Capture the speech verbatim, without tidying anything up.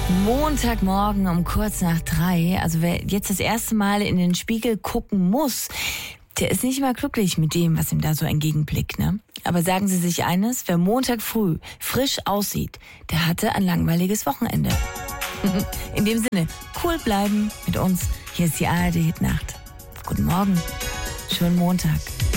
Montagmorgen um kurz nach drei. Also wer jetzt das erste Mal in den Spiegel gucken muss, der ist nicht immer glücklich mit dem, was ihm da so entgegenblickt, ne? Aber sagen Sie sich eines, wer Montag früh frisch aussieht, der hatte ein langweiliges Wochenende. In dem Sinne, cool bleiben mit uns. Hier ist die A R D Hit Nacht. Guten Morgen. Schönen Montag.